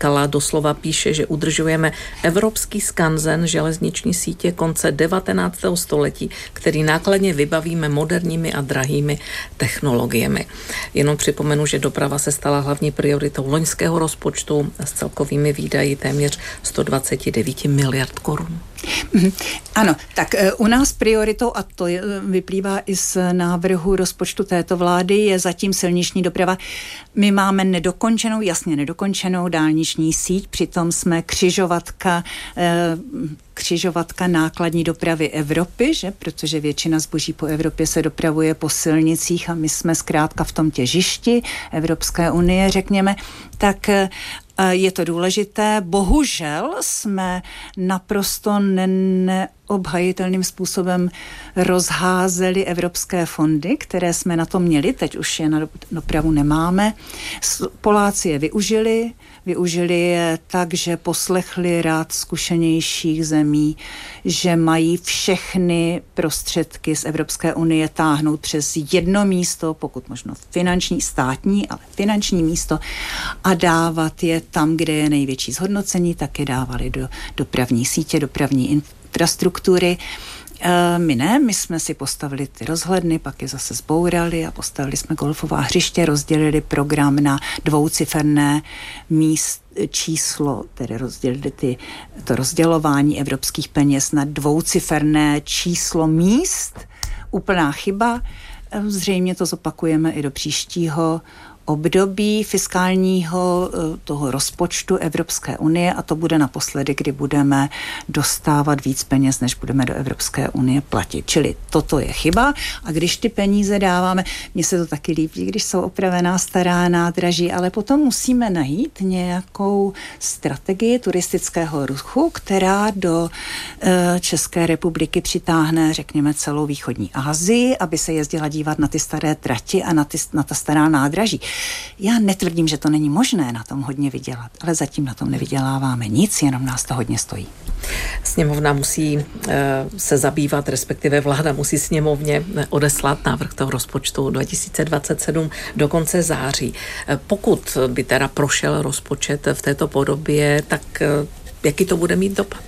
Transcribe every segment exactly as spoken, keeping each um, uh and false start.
Pikala doslova píše, že udržujeme evropský skanzen železniční sítě konce devatenáctého století, který nákladně vybavíme moderními a drahými technologiemi. Jenom připomenu, že doprava se stala hlavní prioritou loňského rozpočtu s celkovými výdaji téměř sto dvacet devět miliard korun. Ano, tak u nás prioritou, a to je, vyplývá i z návrhu rozpočtu této vlády, je zatím silniční doprava. My máme nedokončenou, jasně nedokončenou dálniční síť, přitom jsme křižovatka, křižovatka nákladní dopravy Evropy, že? Protože většina zboží po Evropě se dopravuje po silnicích a my jsme zkrátka v tom těžišti Evropské unie, řekněme, tak je to důležité. Bohužel jsme naprosto ne- neobhajitelným způsobem rozházeli evropské fondy, které jsme na to měli, teď už je na dopravu nemáme. Poláci je využili, využili je tak, že poslechli rád zkušenějších zemí, že mají všechny prostředky z Evropské unie táhnout přes jedno místo, pokud možno finanční, státní, ale finanční místo a dávat je tam, kde je největší zhodnocení, tak je dávali do dopravní sítě, dopravní infrastruktury. E, my ne, my jsme si postavili ty rozhledny, pak je zase zbourali a postavili jsme golfová hřiště, rozdělili program na dvouciferné míst, číslo, tedy rozdělili ty, to rozdělování evropských peněz na dvouciferné číslo míst. Úplná chyba. Zřejmě to zopakujeme i do příštího období fiskálního toho rozpočtu Evropské unie a to bude naposledy, kdy budeme dostávat víc peněz, než budeme do Evropské unie platit. Čili toto je chyba a když ty peníze dáváme, mně se to taky líbí, když jsou opravená stará nádraží, ale potom musíme najít nějakou strategii turistického ruchu, která do e, České republiky přitáhne, řekněme, celou východní Asii, aby se jezdila dívat na ty staré trati a na, ty, na ta stará nádraží. Já netvrdím, že to není možné na tom hodně vydělat, ale zatím na tom nevyděláváme nic, jenom nás to hodně stojí. Sněmovna musí e, se zabývat, respektive vláda musí sněmovně odeslat návrh toho rozpočtu dva tisíce dvacet sedm do konce září. E, pokud by teda prošel rozpočet v této podobě, tak e, jaký to bude mít dopad?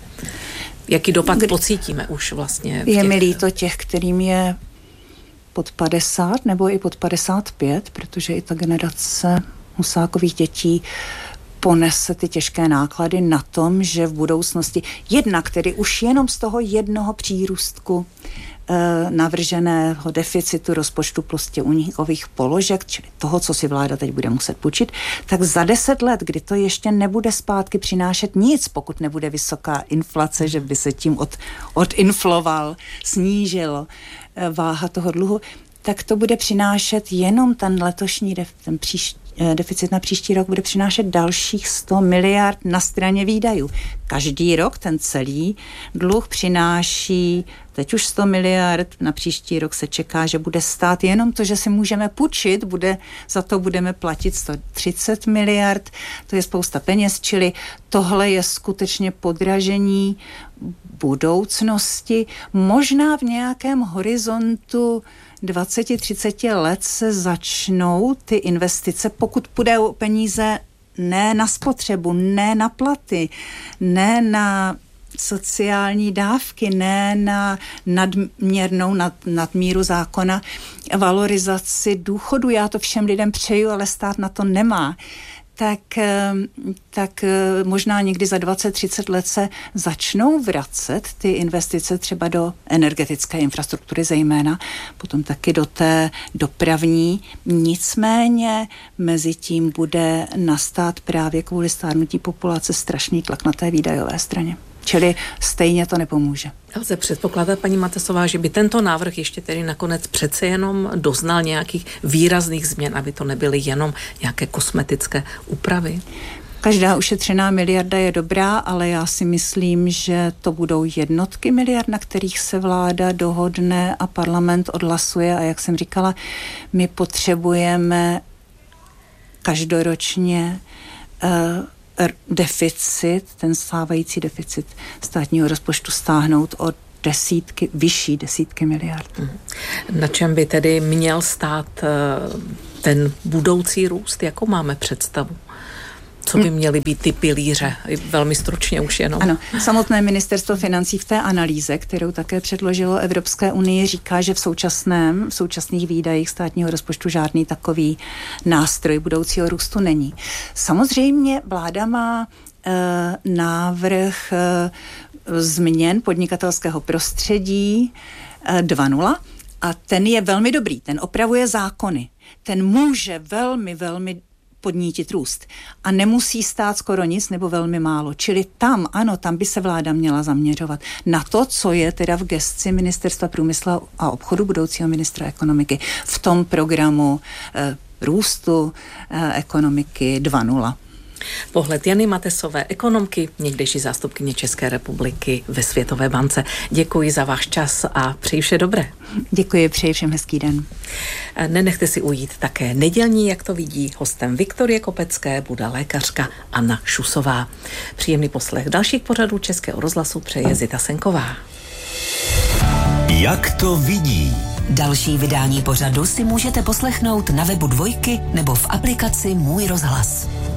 Jaký dopad Kdy... pocítíme už vlastně? Je těch... mi líto těch, kterým je pod padesát nebo i pod padesát pět, protože i ta generace Husákových dětí ponese ty těžké náklady na tom, že v budoucnosti jednak tedy už jenom z toho jednoho přírůstku e, navrženého deficitu rozpočtu plus těch únikových položek, čili toho, co si vláda teď bude muset půjčit, tak za deset let, kdy to ještě nebude zpátky přinášet nic, pokud nebude vysoká inflace, že by se tím od, odinfloval, snížilo e, váha toho dluhu, tak to bude přinášet jenom ten letošní def, ten příští deficit na příští rok bude přinášet dalších sto miliard na straně výdajů. Každý rok ten celý dluh přináší teď už sto miliard, na příští rok se čeká, že bude stát jenom to, že si můžeme půjčit, bude, za to budeme platit sto třicet miliard, to je spousta peněz, čili tohle je skutečně podražení budoucnosti. Možná v nějakém horizontu dvacet třicet let se začnou ty investice, pokud půjde o peníze ne na spotřebu, ne na platy, ne na sociální dávky, ne na nadměrnou, nad, nadmíru zákona, valorizaci důchodu. Já to všem lidem přeju, ale stát na to nemá. Tak, tak možná někdy za dvacet třicet let se začnou vracet ty investice třeba do energetické infrastruktury zejména, potom taky do té dopravní. Nicméně mezi tím bude nastat právě kvůli stárnutí populace strašný tlak na té výdajové straně. Čili stejně to nepomůže. Lze předpokládat, paní Matesová, že by tento návrh ještě tedy nakonec přece jenom doznal nějakých výrazných změn, aby to nebyly jenom nějaké kosmetické úpravy? Každá ušetřená miliarda je dobrá, ale já si myslím, že to budou jednotky miliard, na kterých se vláda dohodne a parlament odhlasuje. A jak jsem říkala, my potřebujeme každoročně uh, deficit, ten stávající deficit státního rozpočtu stáhnout o desítky, vyšší desítky miliard. Na čem by tedy měl stát ten budoucí růst? Jakou máme představu? Co by měly být ty pilíře? Velmi stručně už jenom. Ano, samotné ministerstvo financí v té analýze, kterou také předložilo Evropské unii, říká, že v současném, v současných výdajích státního rozpočtu žádný takový nástroj budoucího růstu není. Samozřejmě vláda má e, návrh e, změn podnikatelského prostředí e, dva nula a ten je velmi dobrý, ten opravuje zákony. Ten může velmi, velmi podnítit růst. A nemusí stát skoro nic nebo velmi málo. Čili tam, ano, tam by se vláda měla zaměřovat na to, co je teda v gesci Ministerstva průmyslu a obchodu budoucího ministra ekonomiky v tom programu eh, růstu eh, ekonomiky dva nula. Pohled Jany Matesové, ekonomky, někdejší zástupkyně České republiky ve Světové bance. Děkuji za váš čas a přeji vše dobré. Děkuji, přeji všem hezký den. Nenechte si ujít také nedělní, jak to vidí. Hostem Viktorie Kopecké bude lékařka Anna Šusová. Příjemný poslech dalších pořadů Českého rozhlasu přeje Zita Senková. Jak to vidí? Další vydání pořadu si můžete poslechnout na webu Dvojky nebo v aplikaci Můj rozhlas.